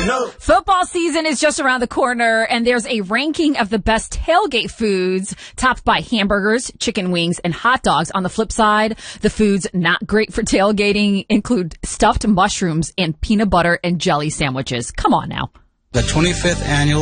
Football season is just around the corner, and there's a ranking of the best tailgate foods, topped by hamburgers, chicken wings, and hot dogs. On the flip side, the foods not great for tailgating include stuffed mushrooms and peanut butter and jelly sandwiches. Come on now. The 25th annual